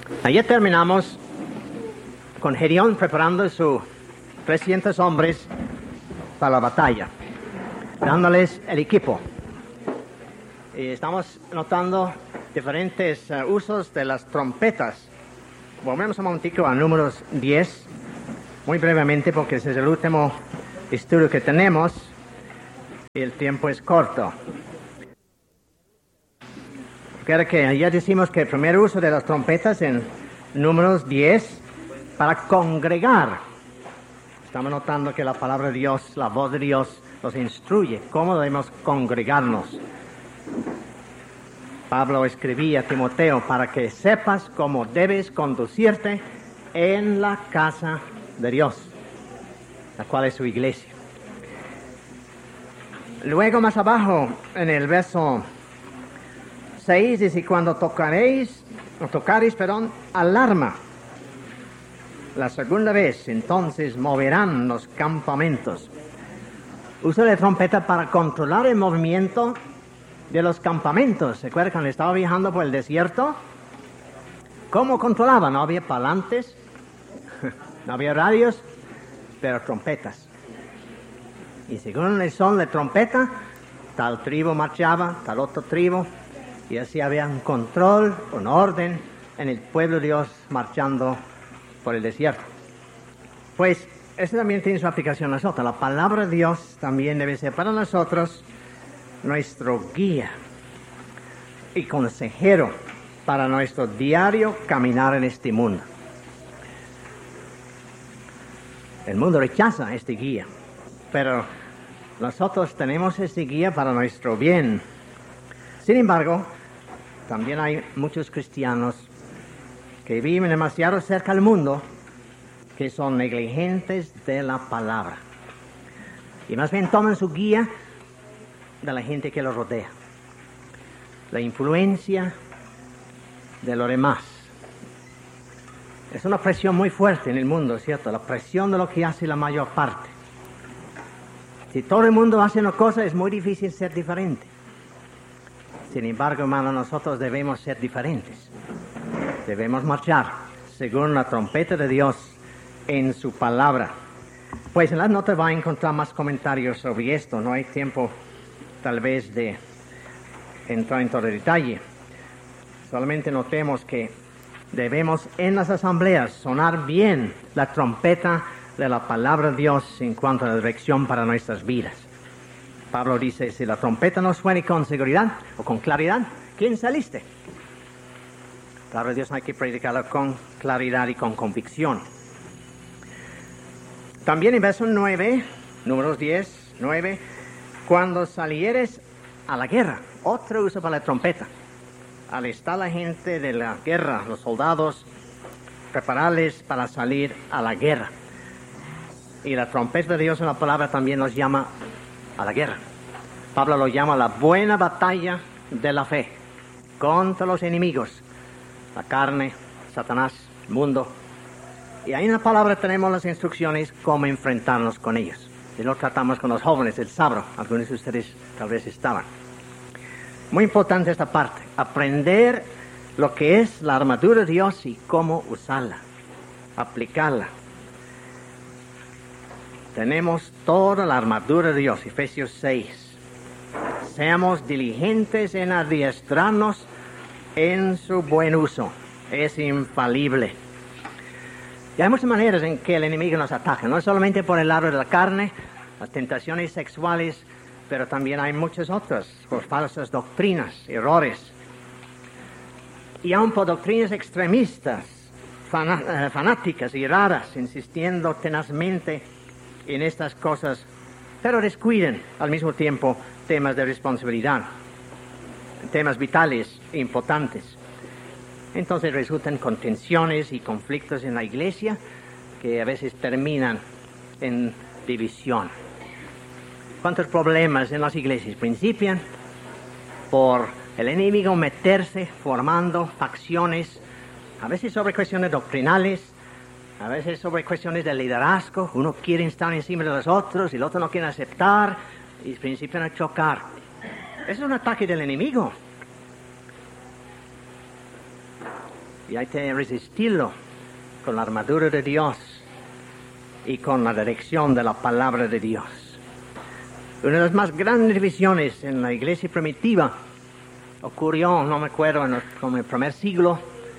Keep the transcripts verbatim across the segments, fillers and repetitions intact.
Ayer terminamos con Gedeón preparando sus trescientos hombres para la batalla, dándoles el equipo. Y estamos notando diferentes uh, usos de las trompetas. Volvemos un momentico a números diez, muy brevemente, porque ese es el último estudio que tenemos y el tiempo es corto. Creo que ya decimos que el primer uso de las trompetas en números diez, para congregar. Estamos notando que la palabra de Dios, la voz de Dios, nos instruye cómo debemos congregarnos. Pablo escribía a Timoteo para que sepas cómo debes conducirte en la casa de Dios, la cual es su iglesia. Luego más abajo, en el verso seis, dice: cuando tocaréis, o tocaréis, perdón, alarma, la segunda vez, entonces moverán los campamentos. Uso de trompeta para controlar el movimiento de los campamentos. ¿Se acuerdan cuando estaba viajando por el desierto? ¿Cómo controlaba? No había parlantes, no había radios, pero trompetas. Y según el son de trompeta, tal tribu marchaba, tal otro tribu, y así había un control, un orden en el pueblo de Dios marchando por el desierto. Pues eso también tiene su aplicación a nosotros. La palabra de Dios también debe ser para nosotros nuestro guía y consejero para nuestro diario caminar en este mundo. El mundo rechaza este guía, pero nosotros tenemos este guía para nuestro bien. Sin embargo, también hay muchos cristianos que viven demasiado cerca del mundo, que son negligentes de la palabra, y más bien toman su guía de la gente que los rodea, la influencia de los demás. Es una presión muy fuerte en el mundo, ¿cierto? La presión de lo que hace la mayor parte. Si todo el mundo hace una cosa, es muy difícil ser diferente. Sin embargo, hermano, nosotros debemos ser diferentes. Debemos marchar según la trompeta de Dios en su palabra. Pues en las notas va a encontrar más comentarios sobre esto. No hay tiempo tal vez de entrar en todo el detalle. Solamente notemos que debemos en las asambleas sonar bien la trompeta de la palabra de Dios en cuanto a la dirección para nuestras vidas. Pablo dice: si la trompeta no suene con seguridad o con claridad, ¿quién saliste? La palabra de Dios hay que predicarla con claridad y con convicción. También en verso nueve, números diez, nueve, cuando salieres a la guerra, otro uso para la trompeta. Alistar la gente de la guerra, los soldados, prepararles para salir a la guerra. Y la trompeta de Dios en la palabra también nos llama a la guerra. Pablo lo llama la buena batalla de la fe contra los enemigos, la carne, Satanás, el mundo. Y ahí en la palabra tenemos las instrucciones cómo enfrentarnos con ellos. Y lo tratamos con los jóvenes del sábado. Algunos de ustedes tal vez estaban. Muy importante esta parte, aprender lo que es la armadura de Dios y cómo usarla, aplicarla. Tenemos toda la armadura de Dios, Efesios seis. Seamos diligentes en adiestrarnos en su buen uso. Es infalible. Y hay muchas maneras en que el enemigo nos ataca, no solamente por el lado de la carne, las tentaciones sexuales, pero también hay muchas otras, por falsas doctrinas, errores. Y aun por doctrinas extremistas, fana- fanáticas y raras, insistiendo tenazmente en estas cosas, pero descuiden al mismo tiempo temas de responsabilidad, temas vitales e importantes. Entonces resultan contenciones y conflictos en la iglesia que a veces terminan en división. ¿Cuántos problemas en las iglesias principian por el enemigo meterse formando facciones, a veces sobre cuestiones doctrinales, a veces sobre cuestiones de liderazgo? Uno quiere estar encima de los otros y el otro no quiere aceptar y principian a chocar. Eso es un ataque del enemigo. y hay que resistirlo con la armadura de Dios y con la dirección de la palabra de Dios. Una de las más grandes divisiones en la iglesia primitiva ocurrió, no me acuerdo, en el, en el primer siglo.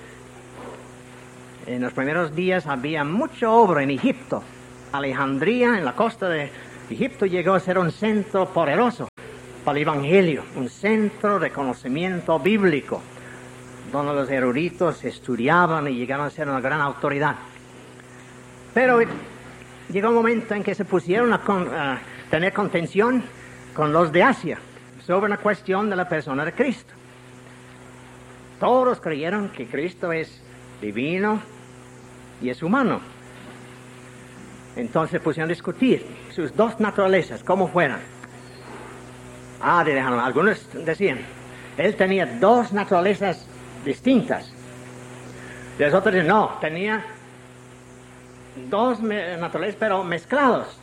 En los primeros días había mucha obra en Egipto. Alejandría, en la costa de Egipto, llegó a ser un centro poderoso para el Evangelio, un centro de conocimiento bíblico, donde los eruditos estudiaban y llegaron a ser una gran autoridad. Pero llegó un momento en que se pusieron a, con, a tener contención con los de Asia sobre una cuestión de la persona de Cristo. Todos creyeron que Cristo es divino y es humano. Entonces pusieron a discutir sus dos naturalezas, cómo fueran. Ah, dejaron, algunos decían, él tenía dos naturalezas distintas. Los otros decían, no, tenía dos naturalezas, pero mezclados.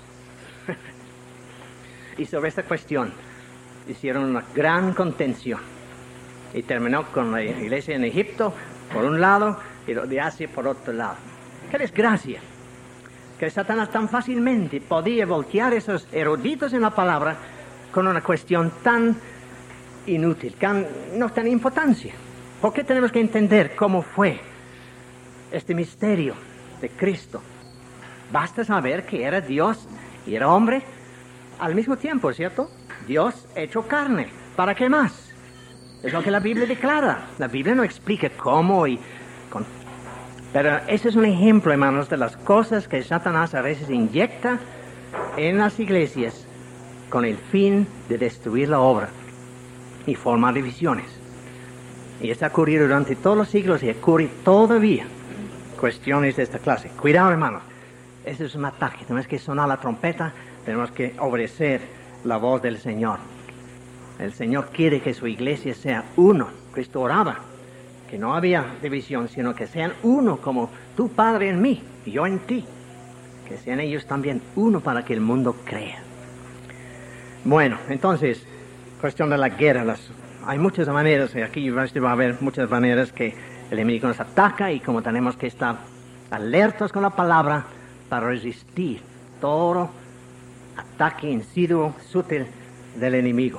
Y sobre esta cuestión hicieron una gran contención. Y terminó con la iglesia en Egipto, por un lado, y los de Asia por otro lado. ¡Qué desgracia! Que Satanás tan fácilmente podía voltear esos eruditos en la palabra con una cuestión tan inútil, que no tiene importancia. ¿Por qué tenemos que entender cómo fue este misterio de Cristo? Basta saber que era Dios y era hombre al mismo tiempo, ¿cierto? Dios hecho carne. ¿Para qué más? Es lo que la Biblia declara. La Biblia no explica cómo y... Con... Pero ese es un ejemplo, hermanos, de las cosas que Satanás a veces inyecta en las iglesias con el fin de destruir la obra y formar divisiones. Y esto ha ocurrido durante todos los siglos y ocurre todavía cuestiones de esta clase. Cuidado, hermanos. Ese es un ataque. Tenemos que sonar la trompeta, tenemos que obedecer la voz del Señor. El Señor quiere que su iglesia sea uno. Cristo oraba que no había división, sino que sean uno como tu Padre en mí y yo en ti. Que sean ellos también uno para que el mundo crea. Bueno, entonces, cuestión de la guerra. Las, hay muchas maneras, aquí va a haber muchas maneras que el enemigo nos ataca y como tenemos que estar alertos con la palabra para resistir todo ataque insiduo, sutil del enemigo.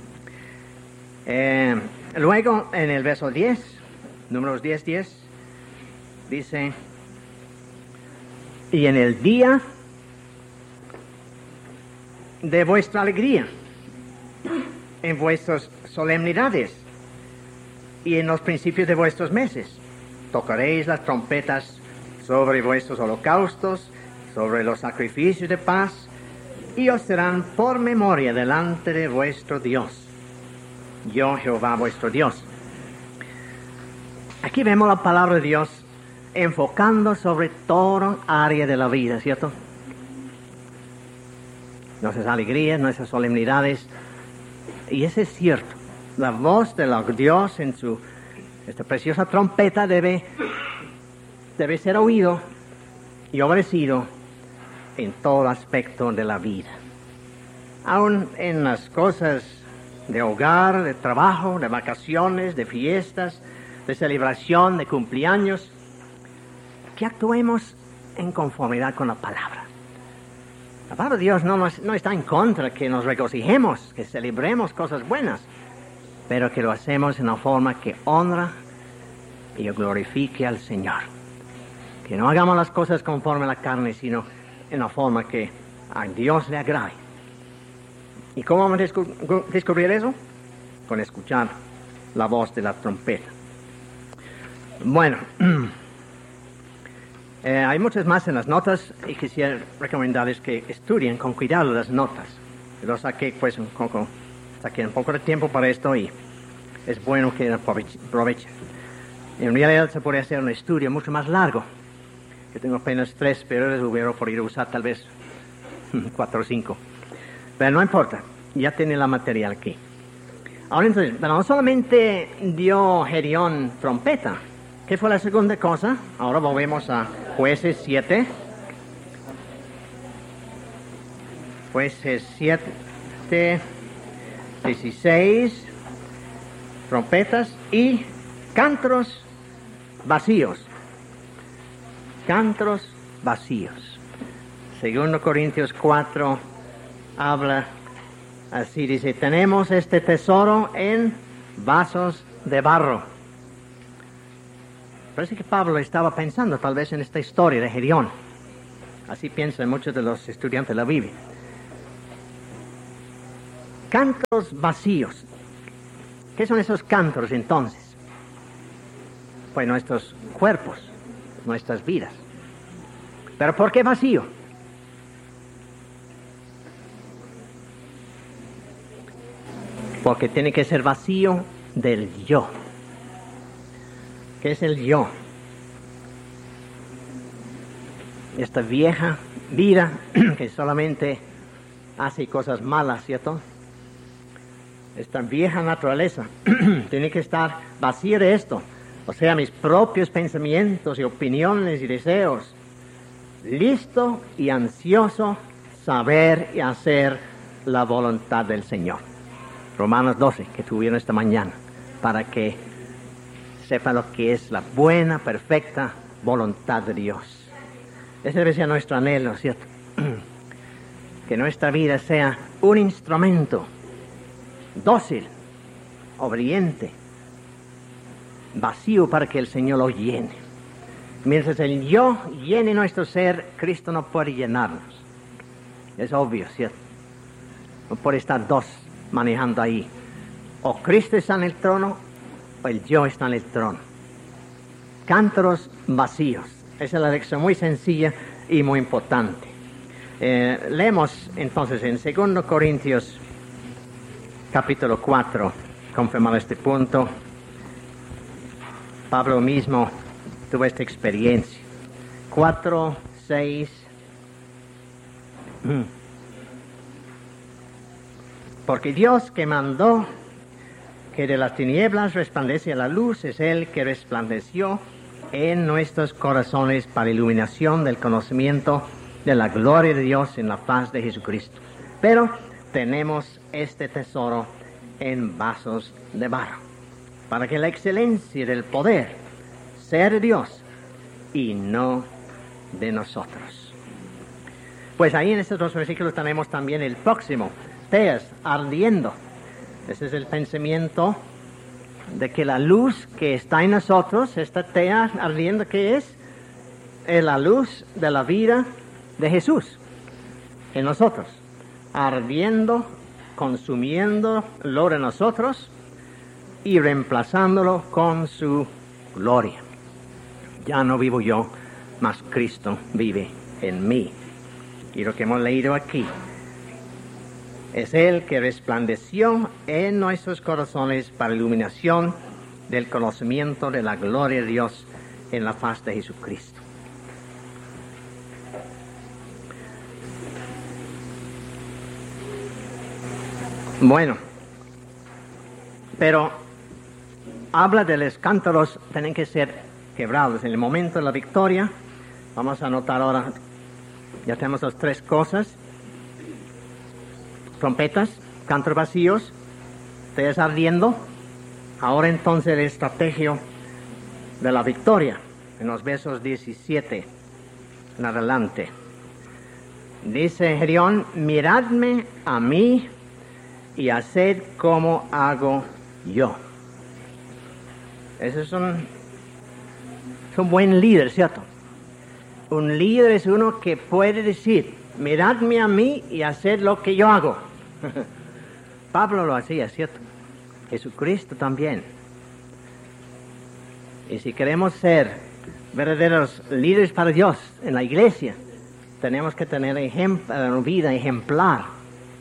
Eh, luego, en el verso diez, números diez, diez, dice, y en el día de vuestra alegría, en vuestras solemnidades y en los principios de vuestros meses, tocaréis las trompetas sobre vuestros holocaustos, sobre los sacrificios de paz, y os serán por memoria delante de vuestro Dios. Yo, Jehová, vuestro Dios. Aquí vemos la palabra de Dios enfocando sobre toda área de la vida, ¿cierto? Nuestras alegrías, nuestras solemnidades. Y eso es cierto. La voz de la Dios en su esta preciosa trompeta debe, debe ser oído y obedecido en todo aspecto de la vida. Aún en las cosas de hogar, de trabajo, de vacaciones, de fiestas, de celebración, de cumpleaños, que actuemos en conformidad con la palabra. La palabra de Dios no, nos, no está en contra que nos regocijemos, que celebremos cosas buenas, pero que lo hacemos en una forma que honra y glorifique al Señor. Que no hagamos las cosas conforme a la carne, sino en una forma que a Dios le agrade. ¿Y cómo vamos a descu- descubrir eso? Con escuchar la voz de la trompeta. Bueno, eh, hay muchas más en las notas y quisiera recomendarles que estudien con cuidado las notas. Yo saqué pues un poco, saqué un poco de tiempo para esto y es bueno que aprovechen. En realidad se puede hacer un estudio mucho más largo. Yo tengo apenas tres, pero les hubiera podido usar tal vez cuatro o cinco. Pero no importa, ya tiene la material aquí. Ahora entonces, pero no solamente dio Gedeón trompeta. ¿Qué fue la segunda cosa? Ahora volvemos a Jueces siete. Jueces siete, dieciséis, trompetas y cántaros vacíos. Cántaros vacíos. Segundo Corintios cuatro habla así, dice, tenemos este tesoro en vasos de barro. Parece que Pablo estaba pensando tal vez en esta historia de Gedeón. Así piensan muchos de los estudiantes de la Biblia. Cántaros vacíos. ¿Qué son esos cántaros entonces? Pues nuestros cuerpos, nuestras vidas. ¿Pero por qué vacío? Porque tiene que ser vacío del yo. ¿Qué es el yo? Esta vieja vida que solamente hace cosas malas, ¿cierto? Esta vieja naturaleza tiene que estar vacía de esto. O sea, mis propios pensamientos y opiniones y deseos. Listo y ansioso saber y hacer la voluntad del Señor. Romanos doce, que tuvieron esta mañana, para que sepa lo que es la buena, perfecta voluntad de Dios. Ese debe ser nuestro anhelo, ¿cierto? Que nuestra vida sea un instrumento dócil, obediente, vacío para que el Señor lo llene. Mientras el yo llene nuestro ser, Cristo no puede llenarnos. Es obvio, ¿cierto? No puede estar dos manejando ahí. O Cristo está en el trono, o el yo está en el trono. Cántaros vacíos. Esa es la lección muy sencilla y muy importante. Eh, leemos entonces en segundo Corintios capítulo cuatro, confirmar este punto. Pablo mismo tuvo esta experiencia. cuatro, seis. Porque Dios que mandó que de las tinieblas resplandece la luz es el que resplandeció en nuestros corazones para iluminación del conocimiento de la gloria de Dios en la faz de Jesucristo. Pero tenemos este tesoro en vasos de barro, para que la excelencia del poder sea de Dios y no de nosotros. Pues ahí en estos dos versículos tenemos también el próximo, teas ardiendo. Ese es el pensamiento de que la luz que está en nosotros, esta tea ardiendo, ¿qué es? Es la luz de la vida de Jesús en nosotros, ardiendo, consumiendo lo de nosotros y reemplazándolo con su gloria. Ya no vivo yo, mas Cristo vive en mí. Y lo que hemos leído aquí es el que resplandeció en nuestros corazones para iluminación del conocimiento de la gloria de Dios en la faz de Jesucristo. Bueno, pero habla de los cántaros, tienen que ser quebrados. En el momento de la victoria, vamos a anotar ahora, ya tenemos las tres cosas: trompetas, cántaros vacíos, teas ardiendo. Ahora entonces el estrategio de la victoria, en los versos diecisiete en adelante. Dice Gedeón: miradme a mí y haced como hago yo. Ese es un, es un buen líder, ¿cierto? Un líder es uno que puede decir: miradme a mí y haced lo que yo hago. Pablo lo hacía, ¿cierto? Jesucristo también. Y si queremos ser verdaderos líderes para Dios en la iglesia, tenemos que tener ejemplo, vida ejemplar.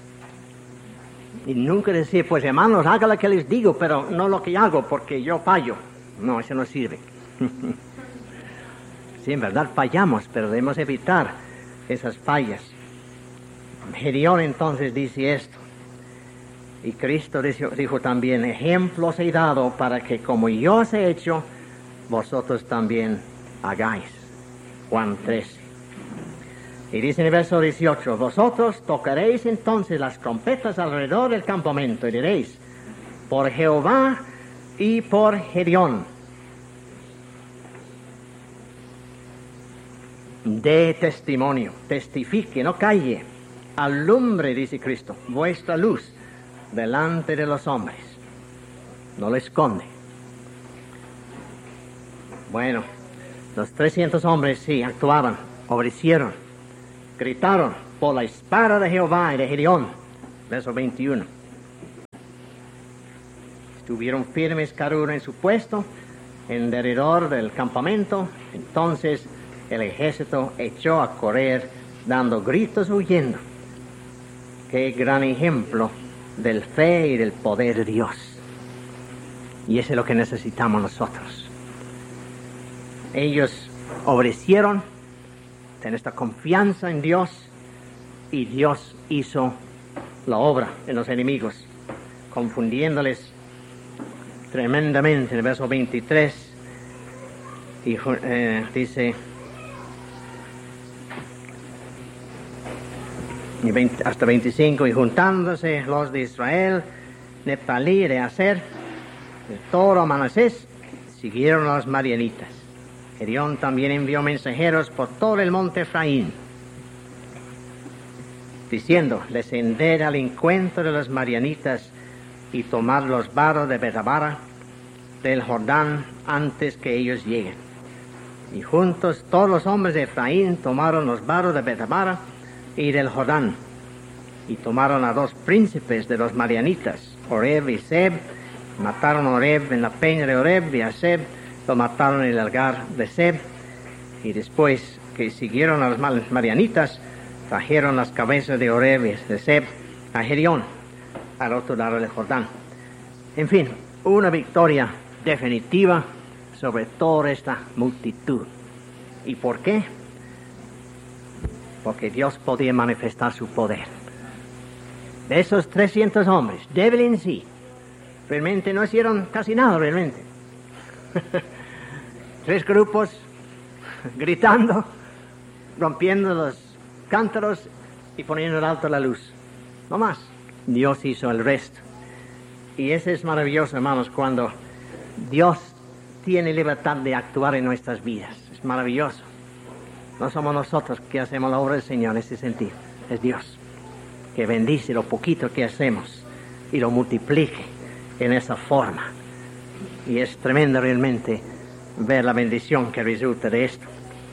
Y nunca decir: pues hermanos, haga lo que les digo, pero no lo que hago, porque yo fallo. No, eso no sirve. Sí, en verdad fallamos, pero debemos evitar esas fallas. Gedeón entonces dice esto. Y Cristo dijo, dijo también: ejemplos he dado para que como yo os he hecho, vosotros también hagáis. Juan trece. Y dice en el verso dieciocho: vosotros tocaréis entonces las trompetas alrededor del campamento y diréis: por Jehová y por Gedeón. dé testimonio, testifique, no calle, alumbre, dice Cristo, vuestra luz delante de los hombres, no lo esconde. Bueno, los trescientos hombres sí actuaban, obedecieron, gritaron por la espada de Jehová y de Gedeón, verso veintiuno. Estuvieron firmes cada uno en su puesto, en derredor del campamento. Entonces el ejército echó a correr, dando gritos, huyendo. Qué gran ejemplo del fe y del poder de Dios. Y eso es lo que necesitamos nosotros. Ellos obedecieron, tenían esta confianza en Dios, y Dios hizo la obra en los enemigos, confundiéndoles tremendamente. En el verso veintitrés y, eh, dice y veinte, hasta veinticinco, y juntándose los de Israel, Neftalí, de Aser, de todo Manasés, siguieron a los madianitas. Gedeón también envió mensajeros por todo el monte Efraín, diciendo: descended al encuentro de los madianitas y tomad los varos de Betabara del Jordán antes que ellos lleguen. Y juntos todos los hombres de Efraín tomaron los varos de Betabara y del Jordán, y tomaron a dos príncipes de los madianitas, Oreb y Seb. Mataron a Oreb en la peña de Oreb, y a Seb lo mataron en el algar de Seb. Y después que siguieron a los madianitas, trajeron las cabezas de Oreb y de Seb a Gedeón, al otro lado del Jordán. En fin, una victoria definitiva sobre toda esta multitud. ¿Y por qué? Porque Dios podía manifestar su poder. De esos trescientos hombres, débiles en sí, realmente no hicieron casi nada, realmente. Tres grupos gritando, rompiendo los cántaros y poniendo en alto la luz. No más. Dios hizo el resto. Y eso es maravilloso, hermanos, cuando Dios tiene libertad de actuar en nuestras vidas. Es maravilloso. No somos nosotros que hacemos la obra del Señor en ese sentido. Es Dios que bendice lo poquito que hacemos y lo multiplique en esa forma. Y es tremendo realmente ver la bendición que resulta de esto.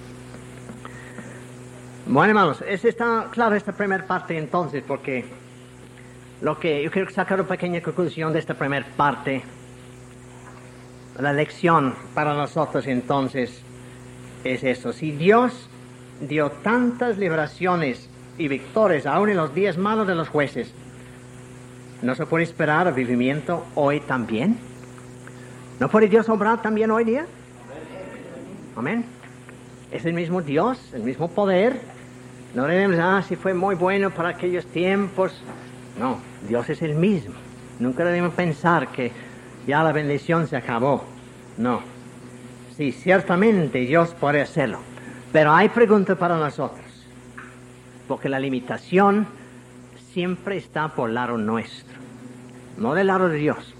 Bueno, hermanos, es está claro esta primera parte entonces, porque lo que yo quiero sacar una pequeña conclusión de esta primera parte. La lección para nosotros entonces es esto: si Dios dio tantas liberaciones y victorias aún en los días malos de los jueces, ¿no se puede esperar avivamiento hoy también? ¿No puede Dios obrar también hoy día? Amén. Es el mismo Dios, el mismo poder. No debemos, ah, si fue muy bueno para aquellos tiempos. No, Dios es el mismo. Nunca debemos pensar que ya la bendición se acabó. No. Sí, ciertamente Dios puede hacerlo. Pero hay preguntas para nosotros. Porque la limitación siempre está por el lado nuestro, no del lado de Dios.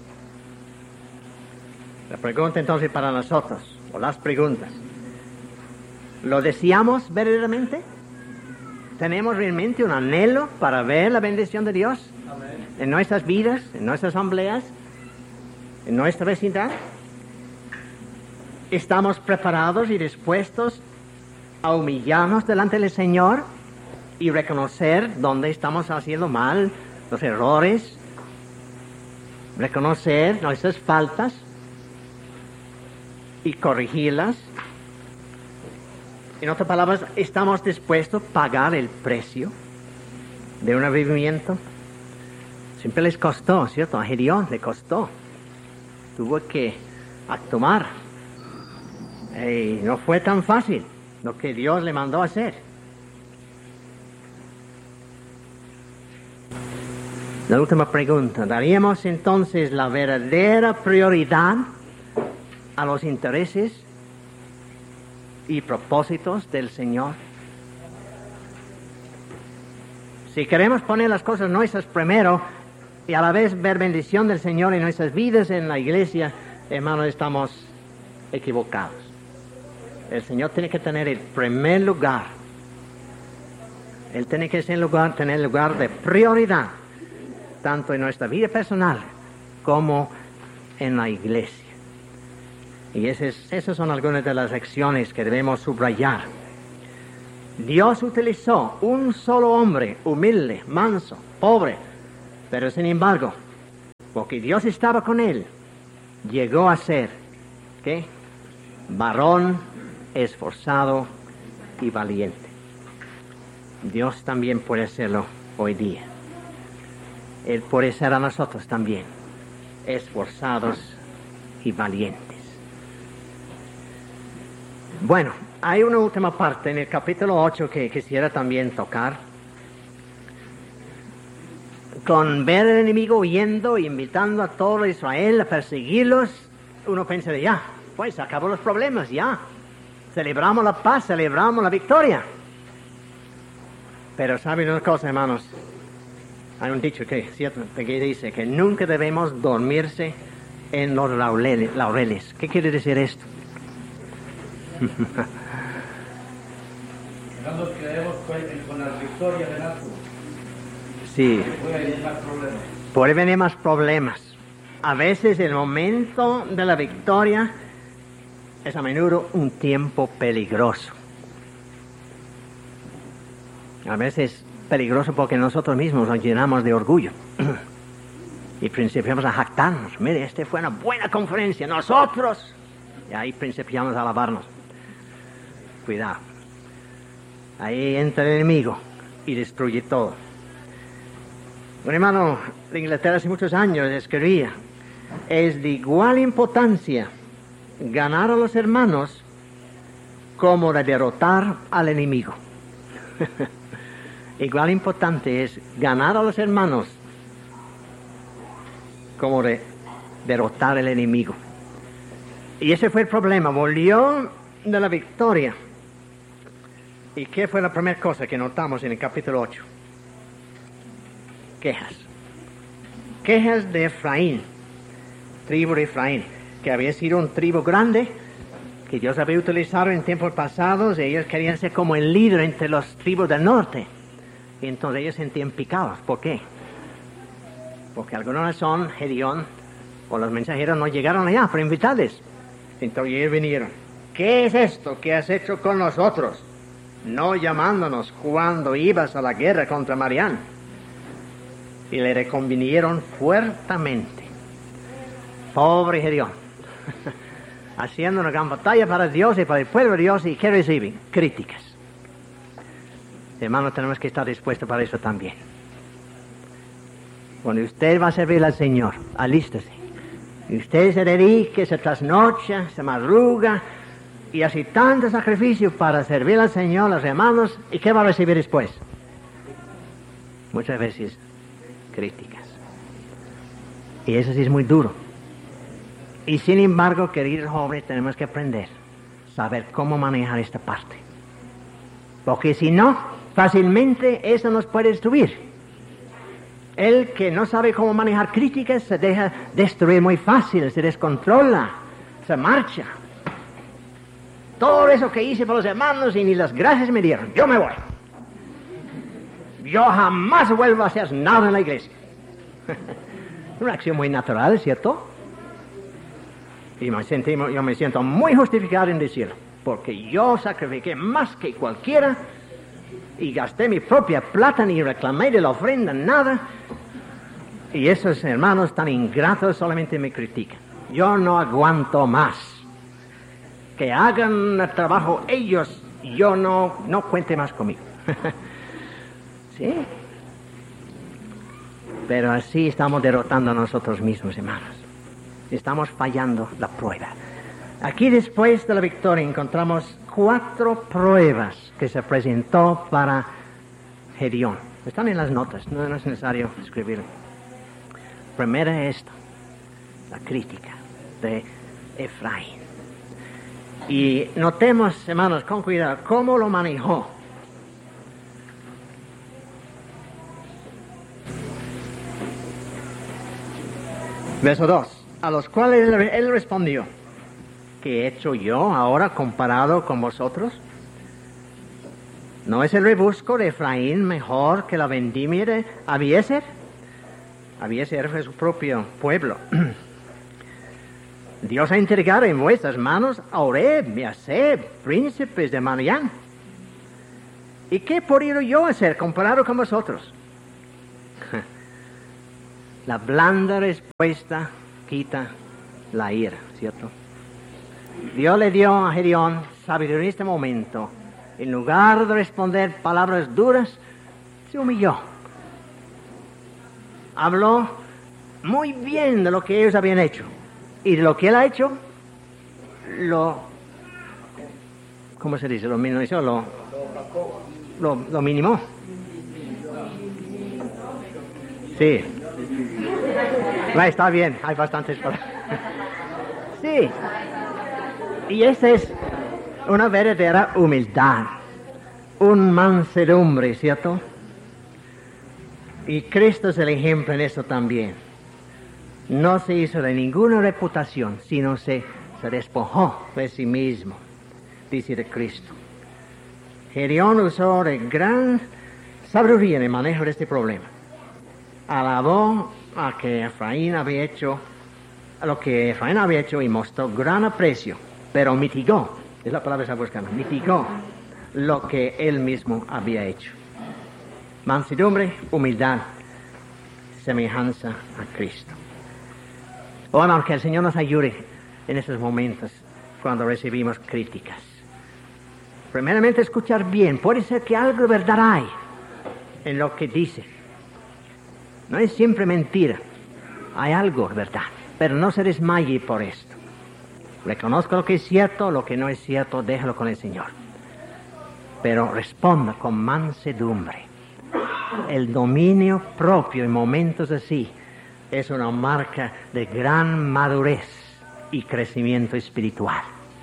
La pregunta entonces para nosotros, o las preguntas: ¿lo deseamos verdaderamente? ¿Tenemos realmente un anhelo para ver la bendición de Dios? Amén. En nuestras vidas, en nuestras asambleas, en nuestra vecindad? ¿Estamos preparados y dispuestos a humillarnos delante del Señor y reconocer dónde estamos haciendo mal, los errores, reconocer nuestras faltas y corregirlas? En otras palabras, ¿estamos dispuestos a pagar el precio de un avivamiento? Siempre les costó, ¿cierto? A Gedeón le costó. Tuvo que actuar. Y no fue tan fácil lo que Dios le mandó a hacer. La última pregunta: ¿daríamos entonces la verdadera prioridad a los intereses y propósitos del Señor? Si queremos poner las cosas nuestras primero y a la vez ver bendición del Señor en nuestras vidas, en la iglesia, hermanos, estamos equivocados. El Señor tiene que tener el primer lugar. Él tiene que ser lugar, tener lugar de prioridad, tanto en nuestra vida personal como en la iglesia. Y esas, esas son algunas de las lecciones que debemos subrayar. Dios utilizó un solo hombre, humilde, manso, pobre, pero sin embargo, porque Dios estaba con él, llegó a ser, ¿qué? Varón, esforzado y valiente. Dios también puede hacerlo hoy día. Él puede ser a nosotros también, esforzados y valientes. Bueno, hay una última parte en el capítulo ocho que quisiera también tocar. Con ver al enemigo huyendo, invitando a todo Israel a perseguirlos, uno piensa de ya, pues acabó los problemas, ya. Celebramos la paz, celebramos la victoria. Pero ¿saben una cosa, hermanos? Hay un dicho que, cierto, que dice que nunca debemos dormirse en los laureles. laureles. ¿Qué quiere decir esto? No nos quedemos con la victoria de Nazo. Sí. Puede venir más problemas. Puede venir más problemas. A veces el momento de la victoria es a menudo un tiempo peligroso. A veces peligroso porque nosotros mismos nos llenamos de orgullo y principiamos a jactarnos. Mire, esta fue una buena conferencia, nosotros. Y ahí principiamos a alabarnos. Cuidado. Ahí entra el enemigo y destruye todo. Un hermano de Inglaterra hace muchos años escribía: es de igual importancia ganar a los hermanos como de derrotar al enemigo. Igual importante es ganar a los hermanos como de derrotar al enemigo. Y ese fue el problema. Volvió de la victoria. ¿Y qué fue la primera cosa que notamos en el capítulo ocho? Quejas. Quejas de Efraín, tribu de Efraín, que había sido un tribu grande, que Dios había utilizado en tiempos pasados, y ellos querían ser como el líder entre los tribus del norte. Y entonces ellos se sentían picados. ¿Por qué? Porque alguna razón Gedeón o los mensajeros no llegaron allá para invitarles. Entonces ellos vinieron. ¿Qué es esto que has hecho con nosotros? No llamándonos cuando ibas a la guerra contra Marián. Y le reconvinieron fuertemente. Pobre Gedeón. Haciendo una gran batalla para Dios y para el pueblo de Dios. ¿Y qué reciben? Críticas. Hermanos, tenemos que estar dispuestos para eso también. Cuando usted va a servir al Señor, alístese. Y usted se dedique, se trasnocha, se madruga y hace tanto sacrificio para servir al Señor, los hermanos, ¿y qué va a recibir después? Muchas veces críticas. Y eso sí es muy duro. Y sin embargo, queridos jóvenes, tenemos que aprender, saber cómo manejar esta parte. Porque si no, fácilmente eso nos puede destruir. El que no sabe cómo manejar críticas se deja destruir muy fácil, se descontrola, se marcha. Todo eso que hice por los hermanos y ni las gracias me dieron, yo me voy. Yo jamás vuelvo a hacer nada en la iglesia. Una acción muy natural, ¿cierto? Y me sentí, yo me siento muy justificado en decirlo, porque yo sacrifiqué más que cualquiera y gasté mi propia plata, ni reclamé de la ofrenda nada. Y esos hermanos tan ingratos solamente me critican. Yo no aguanto más. Que hagan el trabajo ellos, yo no, no cuente más conmigo. Sí. Pero así estamos derrotando a nosotros mismos, hermanos. Estamos fallando la prueba. Aquí, después de la victoria, encontramos cuatro pruebas que se presentó para Gedeón. Están en las notas, no es necesario escribirlo. Primera es esta, la crítica de Efraín. Y notemos, hermanos, con cuidado, cómo lo manejó. Verso dos. A los cuales él respondió: que he hecho yo ahora comparado con vosotros? ¿No es el rebusco de Efraín mejor que la vendimia de Abiezer? Abiezer fue su propio pueblo. Dios ha entregado en vuestras manos a Oreb y a Seb, príncipes de Madián. ¿Y qué he podido yo hacer comparado con vosotros? La blanda respuesta quita la ira, ¿cierto? Dios le dio a Gedeón sabiduría en este momento. En lugar de responder palabras duras, se humilló. Habló muy bien de lo que ellos habían hecho. Y de lo que él ha hecho, lo... ¿Cómo se dice? Lo minimizó, lo... Lo, lo minimó. Sí. Va, está bien, hay bastantes palabras. Sí. Y esa es una verdadera humildad, un mansedumbre, ¿cierto? Y Cristo es el ejemplo en eso también. No se hizo de ninguna reputación, sino se, se despojó de sí mismo, dice de Cristo. Gedeón usó de gran sabiduría en el manejo de este problema. Alabó a que Efraín había hecho, a lo que Efraín había hecho y mostró gran aprecio, pero mitigó, es la palabra que está buscando, mitigó lo que él mismo había hecho. Mansedumbre, humildad, semejanza a Cristo. Oh, hermano, que el Señor nos ayude en esos momentos cuando recibimos críticas. Primeramente, escuchar bien. Puede ser que algo de verdad hay en lo que dice. No es siempre mentira. Hay algo de verdad. Pero no se desmaye por esto. Reconozca lo que es cierto, lo que no es cierto, déjalo con el Señor. Pero responda con mansedumbre. El dominio propio en momentos así es una marca de gran madurez y crecimiento espiritual.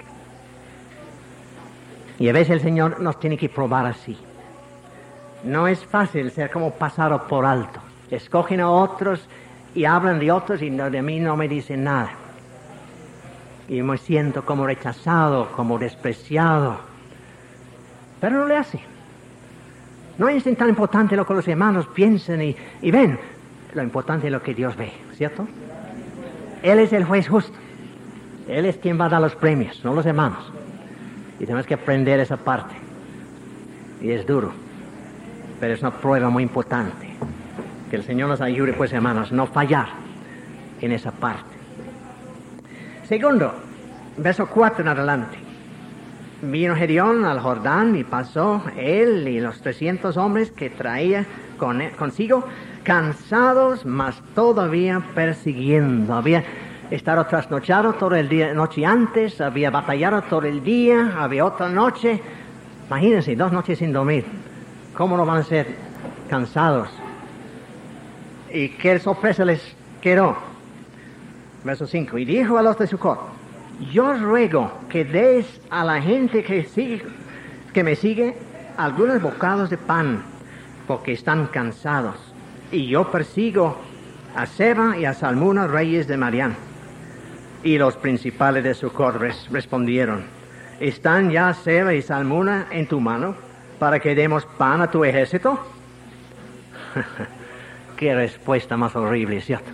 Y a veces el Señor nos tiene que probar así. No es fácil ser como pasado por alto. Escogen a otros y hablan de otros y de mí no me dicen nada. Y me siento como rechazado, como despreciado. Pero no le hace. No es tan importante lo que los hermanos piensen y, y ven. Lo importante es lo que Dios ve, ¿cierto? Él es el juez justo. Él es quien va a dar los premios, no los hermanos. Y tenemos que aprender esa parte. Y es duro. Pero es una prueba muy importante. Que el Señor nos ayude, pues, hermanos, no fallar en esa parte. Segundo, verso cuatro en adelante. Vino Gedeón al Jordán y pasó él y los trescientos hombres que traía con él, consigo, cansados, mas todavía persiguiendo. Había estado trasnochado todo el día, noche antes, había batallado todo el día, había otra noche. Imagínense, dos noches sin dormir. ¿Cómo no van a ser cansados? ¿Y qué sorpresa les quedó? Verso cinco. Y dijo a los de Sucot: yo ruego que deis a la gente que, sigue, que me sigue algunos bocados de pan, porque están cansados. Y yo persigo a Seba y a Salmuna, reyes de Madián. Y los principales de Sucot res, respondieron: ¿están ya Seba y Salmuna en tu mano para que demos pan a tu ejército? Qué respuesta más horrible, ¿cierto?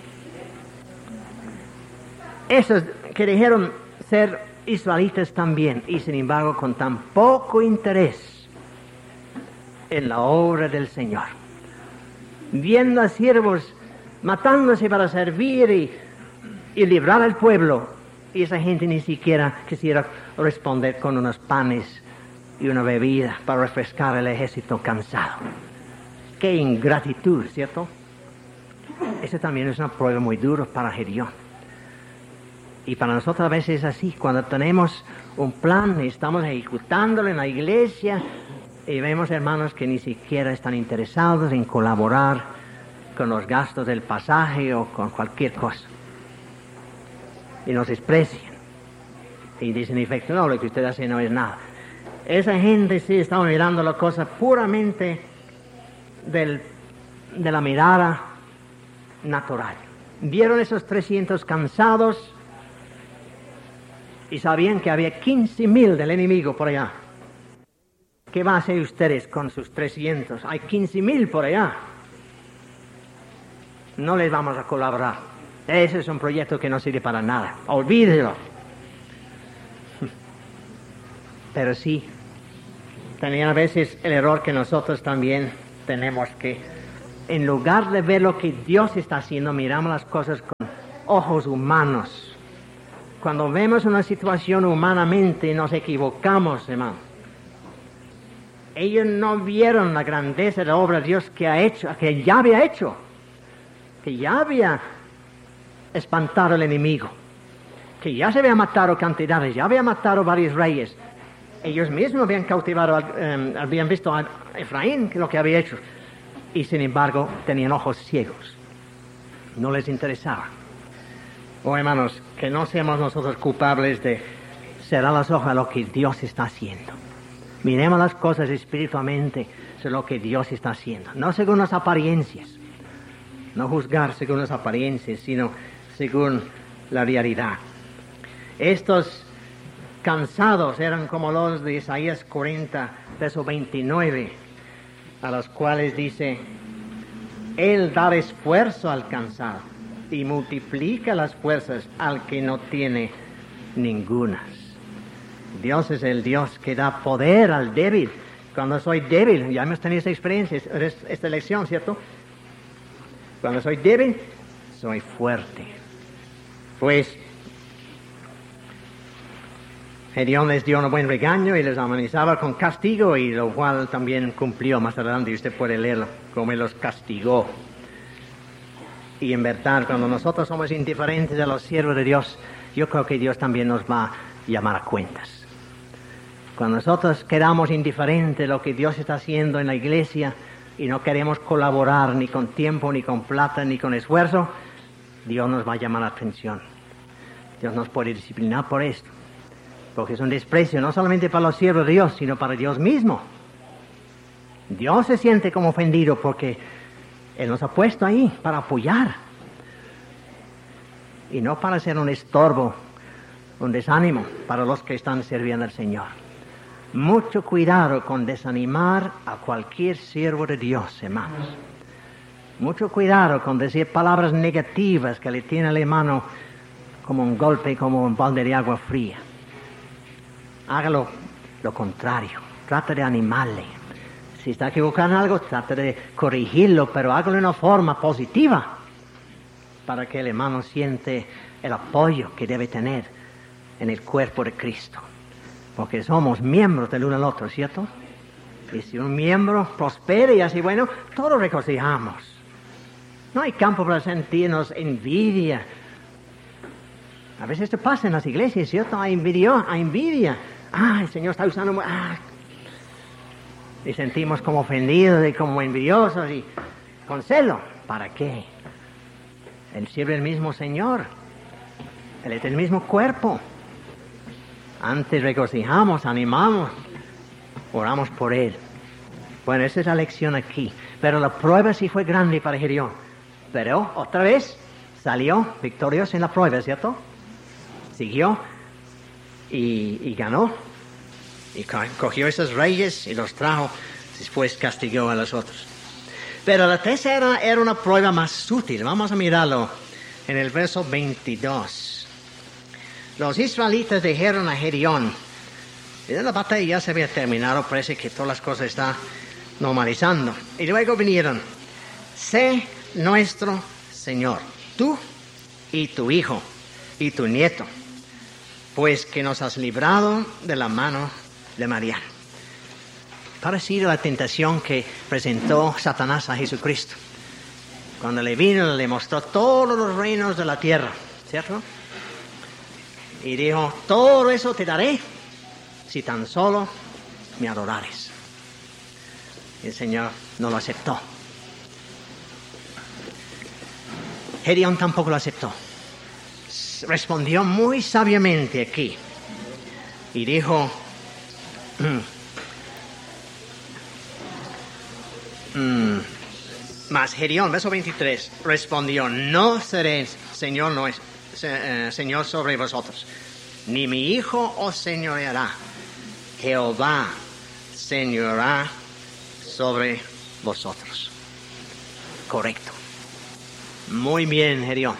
Esos que dijeron ser israelitas también, y sin embargo con tan poco interés en la obra del Señor, viendo a siervos matándose para servir y, y librar al pueblo, y esa gente ni siquiera quisiera responder con unos panes y una bebida para refrescar el ejército cansado. Qué ingratitud, ¿cierto? Eso también es una prueba muy dura para Gedeón. Y para nosotros a veces es así, cuando tenemos un plan y estamos ejecutándolo en la iglesia y vemos hermanos que ni siquiera están interesados en colaborar con los gastos del pasaje o con cualquier cosa. Y nos desprecian. Y dicen, en efecto, no, lo que usted hace no es nada. Esa gente sí está mirando la cosa puramente del, de la mirada natural. Vieron esos trescientos cansados y sabían que había quince mil del enemigo por allá. ¿Qué van a hacer ustedes con sus trescientos? Hay quince mil por allá. No les vamos a colaborar. Ese es un proyecto que no sirve para nada. Olvídelo. Pero sí, tenían a veces el error que nosotros también tenemos, que en lugar de ver lo que Dios está haciendo, miramos las cosas con ojos humanos. Cuando vemos una situación humanamente, nos equivocamos, hermano. Ellos no vieron la grandeza de la obra de Dios que ha hecho, que ya había hecho, que ya había espantado al enemigo, que ya se había matado cantidades, ya había matado varios reyes. Ellos mismos habían cautivado, um, habían visto a Efraín, que lo que había hecho, y sin embargo tenían ojos ciegos. No les interesaba. Oh, hermanos, que no seamos nosotros culpables de cerrar los ojos a lo que Dios está haciendo. Miremos las cosas espiritualmente sobre lo que Dios está haciendo, no según las apariencias, no juzgar según las apariencias, sino según la realidad. Estos cansados eran como los de Isaías cuarenta, verso veintinueve, a los cuales dice: Él da esfuerzo al cansado y multiplica las fuerzas al que no tiene ningunas. Dios es el Dios que da poder al débil. Cuando soy débil, ya hemos tenido esta experiencia, esta lección, ¿cierto? Cuando soy débil, soy fuerte. Pues Gedeón les dio un buen regaño y les amenazaba con castigo, y lo cual también cumplió más adelante, y usted puede leerlo, cómo él los castigó. Y en verdad, cuando nosotros somos indiferentes a los siervos de Dios, yo creo que Dios también nos va a llamar a cuentas. Cuando nosotros quedamos indiferentes a lo que Dios está haciendo en la iglesia y no queremos colaborar ni con tiempo, ni con plata, ni con esfuerzo, Dios nos va a llamar la atención. Dios nos puede disciplinar por esto, porque es un desprecio no solamente para los siervos de Dios, sino para Dios mismo. Dios se siente como ofendido porque Él nos ha puesto ahí para apoyar y no para ser un estorbo, un desánimo para los que están sirviendo al Señor. Mucho cuidado con desanimar a cualquier siervo de Dios, hermanos. Mucho cuidado con decir palabras negativas que le tienen al hermano como un golpe, como un balde de agua fría. Hágalo lo contrario. Trata de animarle. Si está equivocado en algo, trata de corregirlo, pero hágalo de una forma positiva para que el hermano siente el apoyo que debe tener en el cuerpo de Cristo. Porque somos miembros del uno al otro, ¿cierto? Y si un miembro prospera y así, bueno, todos regocijamos. No hay campo para sentirnos envidia. A veces esto pasa en las iglesias, ¿cierto? Hay envidia, hay envidia. Ah, el Señor está usando... Ah. Y sentimos como ofendidos y como envidiosos y con celo. ¿Para qué? Él sirve el mismo Señor. Él es el mismo cuerpo. Antes regocijamos, animamos, oramos por Él. Bueno, esa es la lección aquí. Pero la prueba sí fue grande para Gedeón. Pero otra vez salió victorioso en la prueba, ¿cierto? Siguió y, y ganó. Y cogió esos reyes y los trajo. Después castigó a los otros. Pero la tercera era una prueba más sutil. Vamos a mirarlo en el verso veintidós. Los israelitas dijeron a Gedeón, la batalla ya se había terminado, parece que todas las cosas están normalizando. Y luego vinieron: sé nuestro Señor, tú y tu hijo y tu nieto, pues que nos has librado de la mano de Madián. Parecido a la tentación que presentó Satanás a Jesucristo. Cuando le vino, le mostró todos los reinos de la tierra, ¿cierto? Y dijo: todo eso te daré si tan solo me adorares. Y el Señor no lo aceptó. Gedeón tampoco lo aceptó. Respondió muy sabiamente aquí. Y dijo: mm, mm, mas Gedeón, verso veintitrés, respondió: no seré Señor, no es, se, eh, Señor sobre vosotros, ni mi hijo os señoreará. Jehová señoreará sobre vosotros. Correcto. Muy bien, Gedeón.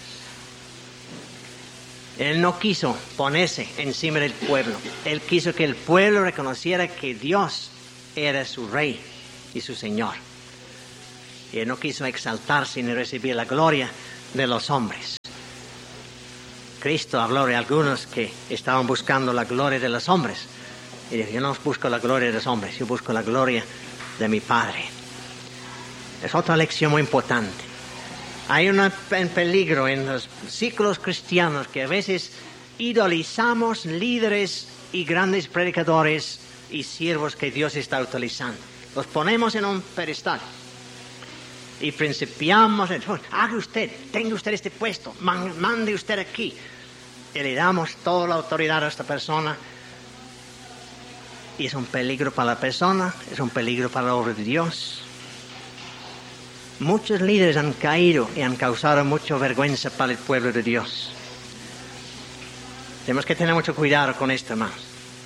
Él no quiso ponerse encima del pueblo. Él quiso que el pueblo reconociera que Dios era su rey y su señor. Y él no quiso exaltarse ni recibir la gloria de los hombres. Cristo habló de algunos que estaban buscando la gloria de los hombres. Y dijo, yo no busco la gloria de los hombres, yo busco la gloria de mi Padre. Es otra lección muy importante. Hay un peligro en los ciclos cristianos que a veces idolizamos líderes y grandes predicadores y siervos que Dios está utilizando. Los ponemos en un pedestal y principiamos, oh, haga usted, tenga usted este puesto, man, mande usted aquí. Y le damos toda la autoridad a esta persona. Y es un peligro para la persona, es un peligro para la obra de Dios. Muchos líderes han caído y han causado mucha vergüenza para el pueblo de Dios. Tenemos que tener mucho cuidado con esto, hermanos.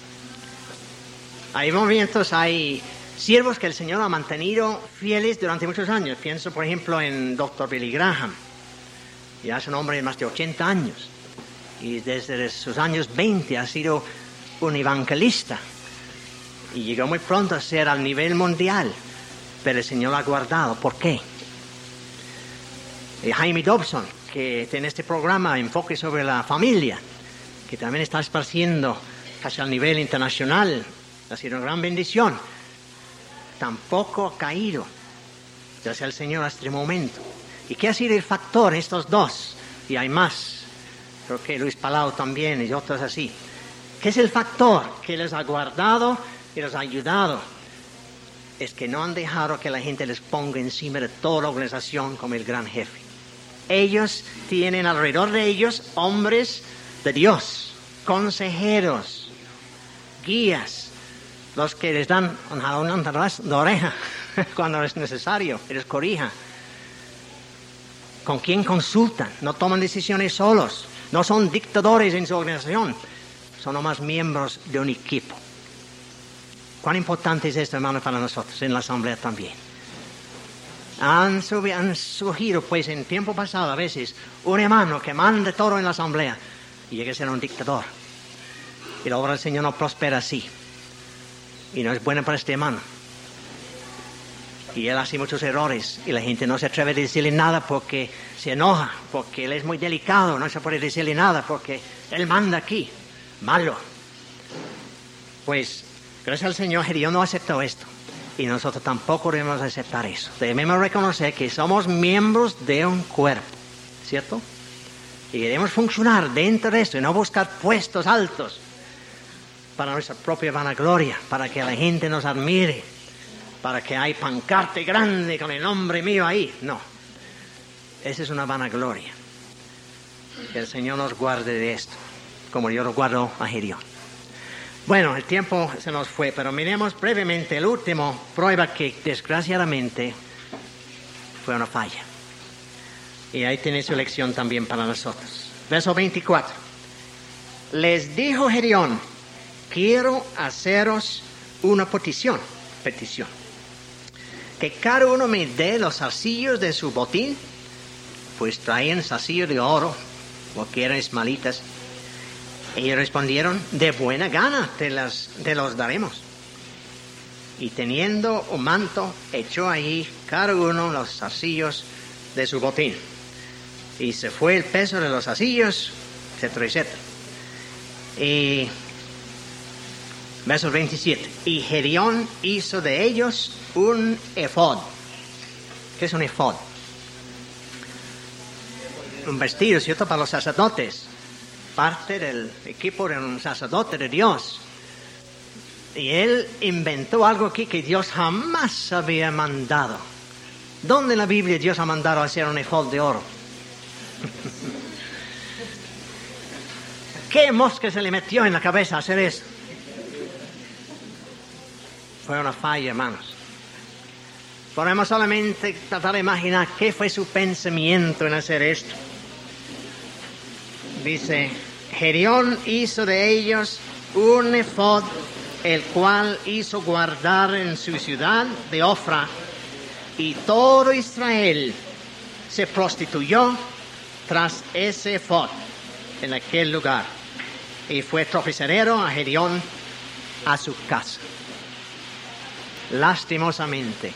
Hay momentos, hay siervos que el Señor ha mantenido fieles durante muchos años. Pienso, por ejemplo, en doctor Billy Graham. Ya es un hombre de más de ochenta años. Y desde sus años veinte ha sido un evangelista. Y llegó muy pronto a ser al nivel mundial. Pero el Señor lo ha guardado. ¿Por qué? Y Jaime Dobson, que tiene este programa Enfoque sobre la Familia, que también está esparciendo casi al nivel internacional, ha sido una gran bendición. Tampoco ha caído, gracias al Señor, hasta este momento. ¿Y qué ha sido el factor, estos dos? Y hay más, creo que Luis Palau también y otros así. ¿Qué es el factor que les ha guardado y les ha ayudado? Es que no han dejado que la gente les ponga encima de toda la organización como el gran jefe. Ellos tienen alrededor de ellos hombres de Dios, consejeros, guías, los que les dan una, una, una de oreja cuando es necesario, y les corrija. ¿Con quién consultan? No toman decisiones solos, no son dictadores en su organización, son nomás miembros de un equipo. ¿Cuán importante es esto, hermano, para nosotros en la asamblea también? Han, subi- han surgido, pues, en tiempo pasado, a veces, un hermano que manda todo en la asamblea y llega a ser un dictador. Y la obra del Señor no prospera así. Y no es buena para este hermano. Y él hace muchos errores y la gente no se atreve a decirle nada porque se enoja, porque él es muy delicado, no se puede decirle nada porque él manda aquí. Malo. Pues, gracias al Señor, Gedeón no aceptó esto. Y nosotros tampoco debemos aceptar eso. Debemos reconocer que somos miembros de un cuerpo, ¿cierto? Y debemos funcionar dentro de esto y no buscar puestos altos para nuestra propia vanagloria, para que la gente nos admire, para que hay pancarte grande con el nombre mío ahí. No, esa es una vanagloria. Que el Señor nos guarde de esto, como yo lo guardo a Gedeón. Bueno, el tiempo se nos fue, pero miremos brevemente el último prueba que desgraciadamente fue una falla. Y ahí tiene su lección también para nosotros. Verso veinticuatro. Les dijo Gedeón, quiero haceros una petición, petición. Que cada uno me dé los zarcillos de su botín, pues traían zarcillos de oro, porque eran ismaelitas. Ellos respondieron, de buena gana te, las, te los daremos. Y teniendo un manto, echó allí cada uno los zarcillos de su botín. Y se fue el peso de los zarcillos, etcétera, etcétera. Y verso veintisiete. Y Gedeón hizo de ellos un efod. ¿Qué es un efod? Un vestido, ¿cierto?, para los sacerdotes. Parte del equipo de un sacerdote de Dios. Y él inventó algo aquí que Dios jamás había mandado. ¿Dónde en la Biblia Dios ha mandado a hacer un efod de oro? ¿Qué mosca se le metió en la cabeza a hacer eso? Fue una falla, hermanos. Podemos solamente tratar de imaginar qué fue su pensamiento en hacer esto. Dice, Gedeón hizo de ellos un efod, el cual hizo guardar en su ciudad de Ofra, y todo Israel se prostituyó tras ese efod en aquel lugar, y fue tropezadero a Gedeón a su casa. Lastimosamente,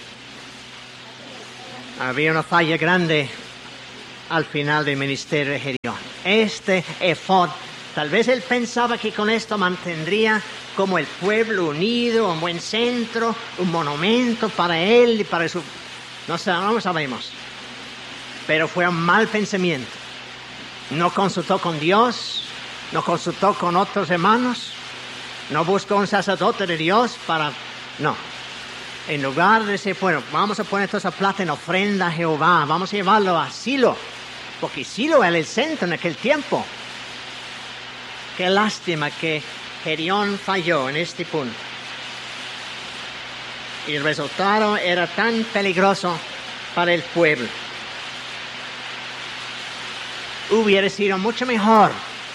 había una falla grande al final del ministerio de Gedeón. Este efod, tal vez él pensaba que con esto mantendría como el pueblo unido, un buen centro, un monumento para él y para su... No sabemos, no sabemos. Pero fue un mal pensamiento. No consultó con Dios, no consultó con otros hermanos, no buscó un sacerdote de Dios para... No. En lugar de decir, bueno, vamos a poner toda esa plata en ofrenda a Jehová, vamos a llevarlo a Silo, porque Silo era el centro en aquel tiempo. Qué lástima que Gedeón falló en este punto. Y el resultado era tan peligroso para el pueblo. Hubiera sido mucho mejor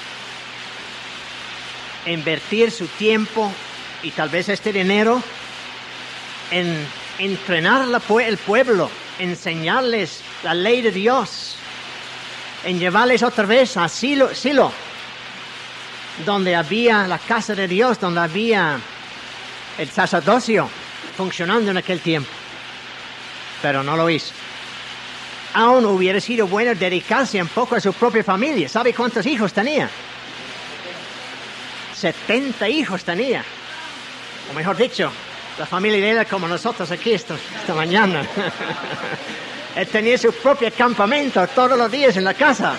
invertir su tiempo y tal vez este dinero en entrenar la, el pueblo, enseñarles la ley de Dios, en llevarles otra vez a Silo, Silo, donde había la casa de Dios, donde había el sacerdocio funcionando en aquel tiempo. Pero no lo hizo. Aún hubiera sido bueno dedicarse un poco a su propia familia. ¿Sabe cuántos hijos tenía? setenta hijos tenía. O mejor dicho, la familia de él era como nosotros aquí esta, esta mañana. Él tenía su propio campamento todos los días en la casa.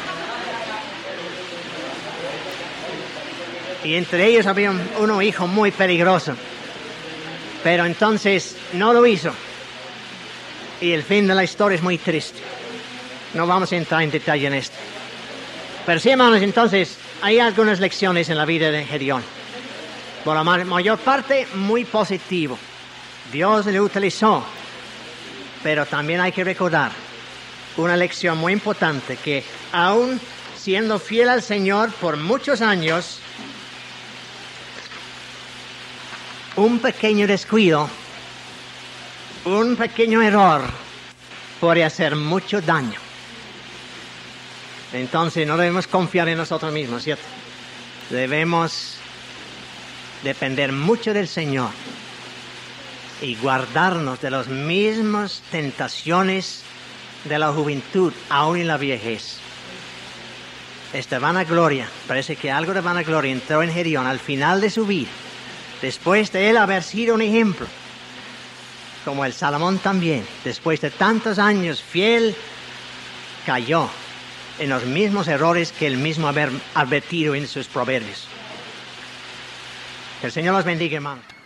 Y entre ellos había un, un hijo muy peligroso. Pero entonces no lo hizo. Y el fin de la historia es muy triste. No vamos a entrar en detalle en esto. Pero sí, hermanos, entonces hay algunas lecciones en la vida de Gedeón. Por la mayor parte, muy positivo. Dios le utilizó. Pero también hay que recordar una lección muy importante, que aún siendo fiel al Señor por muchos años, un pequeño descuido, un pequeño error puede hacer mucho daño. Entonces no debemos confiar en nosotros mismos, ¿cierto? Debemos depender mucho del Señor y guardarnos de las mismas tentaciones de la juventud, aún en la viejez. Esta vanagloria, parece que algo de vanagloria entró en Gedeón al final de su vida, después de él haber sido un ejemplo, como el Salomón también, después de tantos años fiel, cayó en los mismos errores que él mismo haber advertido en sus proverbios. Que el Señor los bendiga, hermanos.